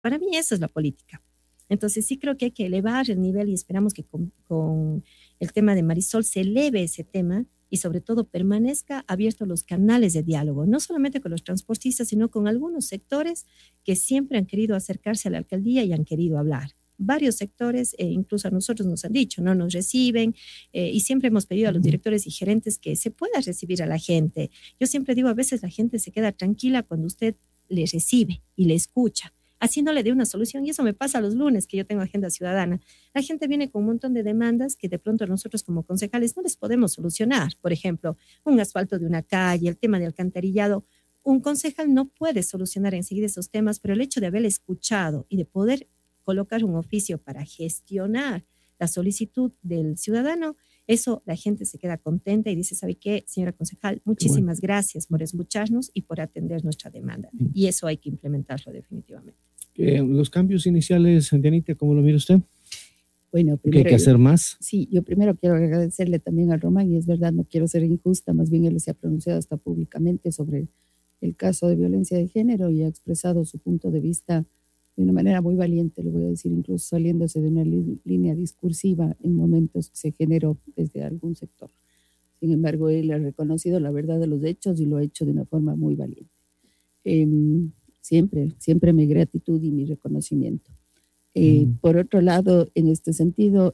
Para mí eso es la política. Entonces sí creo que hay que elevar el nivel y esperamos que con el tema de Marisol se eleve ese tema y sobre todo permanezca abiertos los canales de diálogo, no solamente con los transportistas, sino con algunos sectores que siempre han querido acercarse a la alcaldía y han querido hablar. Varios sectores, incluso a nosotros nos han dicho, no nos reciben, y siempre hemos pedido a los directores y gerentes que se pueda recibir a la gente. Yo siempre digo, a veces la gente se queda tranquila cuando usted le recibe y le escucha, haciéndole de una solución. Y eso me pasa los lunes que yo tengo agenda ciudadana. La gente viene con un montón de demandas que de pronto nosotros como concejales no les podemos solucionar. Por ejemplo, un asfalto de una calle, el tema de alcantarillado. Un concejal no puede solucionar enseguida esos temas, pero el hecho de haber escuchado y de poder colocar un oficio para gestionar la solicitud del ciudadano, eso la gente se queda contenta y dice, ¿sabe qué, señora concejal? Muchísimas gracias por escucharnos y por atender nuestra demanda. Y eso hay que implementarlo definitivamente. Los cambios iniciales, Dianita, ¿cómo lo mira usted? Bueno, primero, ¿qué hay que hacer más? Sí, yo primero quiero agradecerle también a Román, y es verdad, no quiero ser injusta, más bien él se ha pronunciado hasta públicamente sobre el caso de violencia de género y ha expresado su punto de vista de una manera muy valiente, lo voy a decir, incluso saliéndose de una línea discursiva en momentos que se generó desde algún sector. Sin embargo, él ha reconocido la verdad de los hechos y lo ha hecho de una forma muy valiente. Siempre mi gratitud y mi reconocimiento. Por otro lado, en este sentido,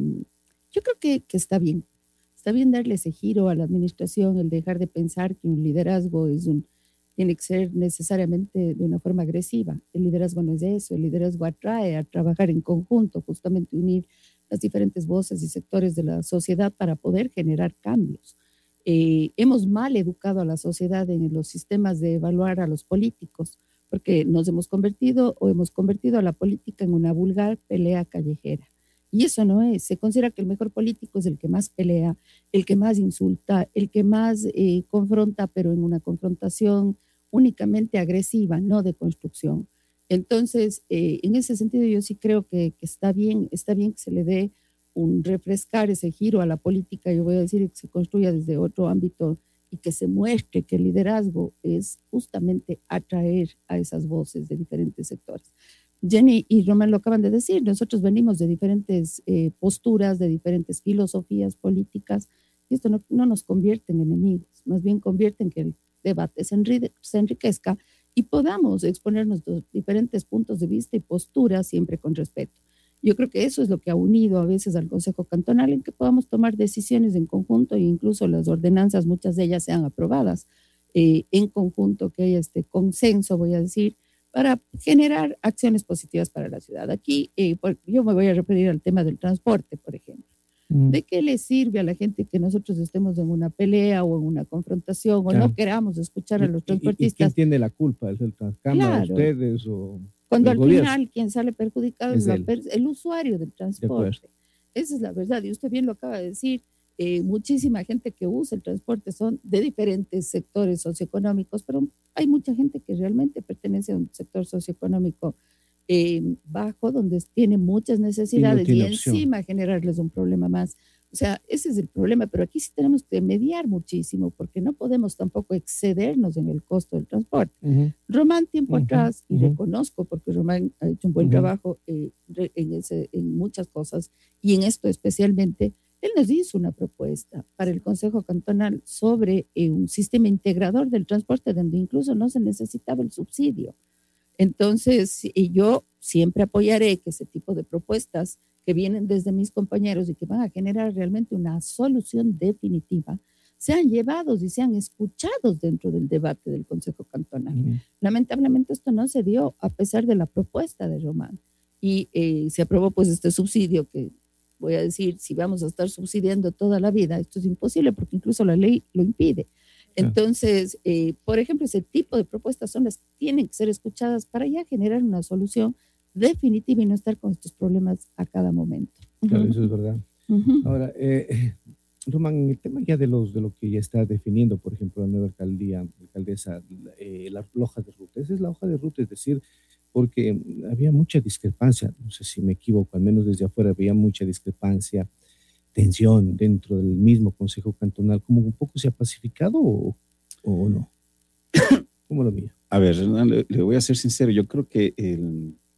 yo creo que está bien darle ese giro a la administración, el dejar de pensar que un liderazgo tiene que ser necesariamente de una forma agresiva. El liderazgo no es eso, el liderazgo atrae a trabajar en conjunto, justamente unir las diferentes voces y sectores de la sociedad para poder generar cambios. Hemos mal educado a la sociedad en los sistemas de evaluar a los políticos, porque hemos convertido a la política en una vulgar pelea callejera. Y eso no es. Se considera que el mejor político es el que más pelea, el que más insulta, el que más confronta, pero en una confrontación únicamente agresiva, no de construcción. Entonces, en ese sentido yo sí creo que está bien que se le dé refrescar ese giro a la política, yo voy a decir que se construya desde otro ámbito y que se muestre que el liderazgo es justamente atraer a esas voces de diferentes sectores. Jenny y Román lo acaban de decir, nosotros venimos de diferentes posturas, de diferentes filosofías políticas, y esto no nos convierte en enemigos, más bien convierte en que el debate se enriquezca y podamos exponernos los diferentes puntos de vista y posturas siempre con respeto. Yo creo que eso es lo que ha unido a veces al Consejo Cantonal, en que podamos tomar decisiones en conjunto e incluso las ordenanzas, muchas de ellas sean aprobadas en conjunto, que haya este consenso, voy a decir, para generar acciones positivas para la ciudad. Aquí yo me voy a referir al tema del transporte, por ejemplo. ¿De qué le sirve a la gente que nosotros estemos en una pelea o en una confrontación o no queramos escuchar a los transportistas? ¿Y quién tiene la culpa? ¿Es el Transcámara, ustedes o cuando el al gobierno? Final quien sale perjudicado es el usuario del transporte? Esa es la verdad, y usted bien lo acaba de decir. Muchísima gente que usa el transporte son de diferentes sectores socioeconómicos, pero hay mucha gente que realmente pertenece a un sector socioeconómico bajo, donde tiene muchas necesidades y encima generarles un problema más. O sea, ese es el problema, pero aquí sí tenemos que mediar muchísimo porque no podemos tampoco excedernos en el costo del transporte. Román tiempo atrás, y reconozco porque Román ha hecho un buen trabajo en muchas cosas y en esto especialmente, él nos hizo una propuesta para el Consejo Cantonal sobre un sistema integrador del transporte donde incluso no se necesitaba el subsidio. Entonces, yo siempre apoyaré que ese tipo de propuestas que vienen desde mis compañeros y que van a generar realmente una solución definitiva, sean llevados y sean escuchados dentro del debate del Consejo Cantonal. Lamentablemente esto no se dio a pesar de la propuesta de Román y se aprobó pues este subsidio que, voy a decir, si vamos a estar subsidiando toda la vida, esto es imposible porque incluso la ley lo impide. Entonces, por ejemplo, ese tipo de propuestas son las que tienen que ser escuchadas para ya generar una solución definitiva y no estar con estos problemas a cada momento. Claro, eso es verdad. Ahora, Román, el tema ya de lo que ya está definiendo, por ejemplo, la nueva alcaldesa, la hoja de ruta. Esa es la hoja de ruta, es decir, porque había mucha discrepancia, no sé si me equivoco, al menos desde afuera había mucha discrepancia, tensión dentro del mismo Consejo Cantonal. ¿Cómo un poco se ha pacificado o no? ¿Cómo lo mira? A ver, le voy a ser sincero, yo creo que